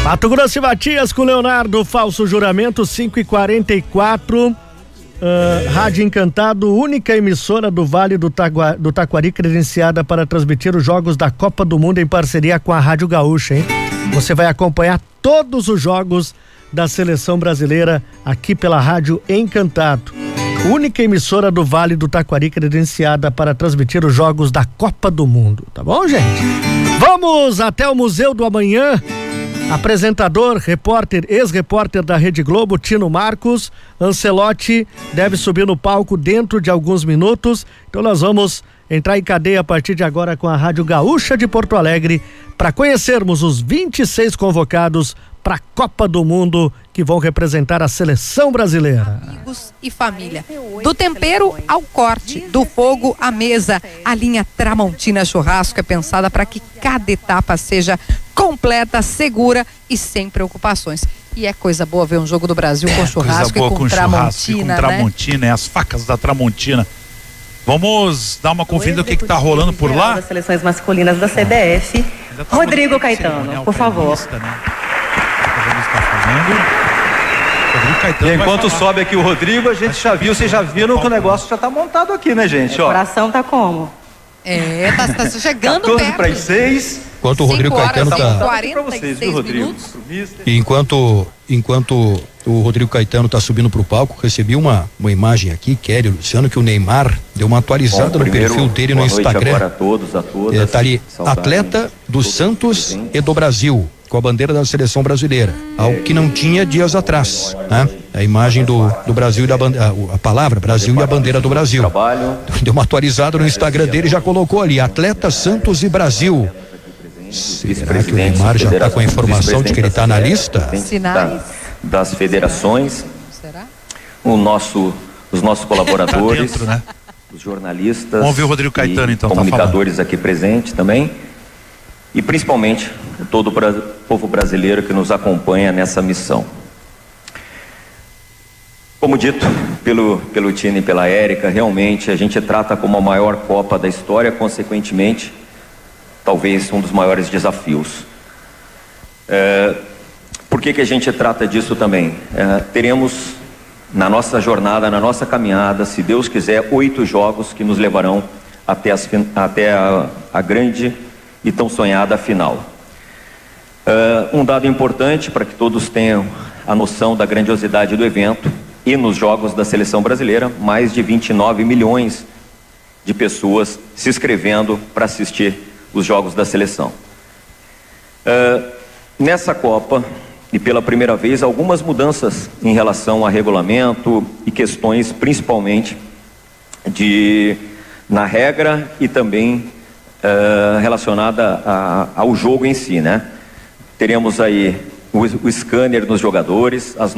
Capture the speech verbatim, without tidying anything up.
Mato Grosso e Matias com Leonardo, falso juramento, cinco e quarenta e quatro. Uh, Rádio Encantado, única emissora do Vale do, Tagua, do Taquari credenciada para transmitir os jogos da Copa do Mundo em parceria com a Rádio Gaúcha, hein? Você vai acompanhar todos os jogos da seleção brasileira aqui pela Rádio Encantado. Única emissora do Vale do Taquari credenciada para transmitir os jogos da Copa do Mundo, tá bom, gente? Vamos até o Museu do Amanhã. Apresentador, repórter, ex-repórter da Rede Globo, Tino Marcos. Ancelotti deve subir no palco dentro de alguns minutos. Então nós vamos entrar em cadeia a partir de agora com a Rádio Gaúcha de Porto Alegre para conhecermos os vinte e seis convocados para a Copa do Mundo que vão representar a seleção brasileira. Amigos e família. Do tempero ao corte, do fogo à mesa, a linha Tramontina Churrasco é pensada para que cada etapa seja completa, segura e sem preocupações. E é coisa boa ver um jogo do Brasil é, com churrasco e com, com Tramontina, com Tramontina, né? As facas da Tramontina. Vamos dar uma conferida do que está rolando por lá? Das seleções masculinas da C B F. Tá Rodrigo Caetano, por favor. Né? E enquanto sobe aqui o Rodrigo, a gente já viu, vocês já viram que o negócio já tá montado aqui, né, gente? O coração tá como? É, tá, tá chegando quatorze perto. para as seis. Enquanto o Rodrigo Caetano tá... quarenta e seis minutos. E enquanto, enquanto o Rodrigo Caetano tá subindo pro palco, recebi uma, uma imagem aqui, Kelly, Luciano, que o Neymar deu uma atualizada Bom, primeiro, no perfil dele no Instagram. A todos, a todas, é, tá ali, atleta do Santos e do Brasil, com a bandeira da seleção brasileira, algo que não tinha dias atrás, né? A imagem do, do Brasil e da bandeira, a, a palavra Brasil e a bandeira do Brasil. Deu uma atualizada no Instagram dele, já colocou ali, atleta Santos e Brasil. Será que o Neymar já está com a informação de que ele está na lista? Sinais das federações. Será? O nosso, os nossos colaboradores, tá dentro, né? Os jornalistas. Vamos ver o Rodrigo Caetano, então, comunicadores tá aqui presentes também. E principalmente todo o povo brasileiro que nos acompanha nessa missão. Como dito pelo, pelo Tino e pela Érica, realmente a gente trata como a maior Copa da história, consequentemente, talvez um dos maiores desafios. É, por que que a gente trata disso também? É, teremos na nossa jornada, na nossa caminhada, se Deus quiser, oito jogos que nos levarão até, as, até a, a grande e tão sonhada final. Uh, um dado importante para que todos tenham a noção da grandiosidade do evento: e nos jogos da seleção brasileira, mais de vinte e nove milhões de pessoas se inscrevendo para assistir os jogos da seleção. Uh, nessa Copa, e pela primeira vez, algumas mudanças em relação a regulamento e questões principalmente de, na regra e também Uh, relacionada a, ao jogo em si, né? Teremos aí o, o scanner nos jogadores, as